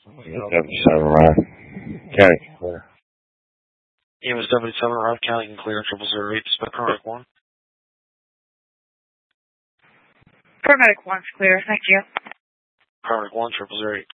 77 arrive. County can clear. EMS 77 arrive. County can clear. 0008. Dispatch paramedic 1. Paramedic 1's clear. Thank you. Paramedic 1, 0008.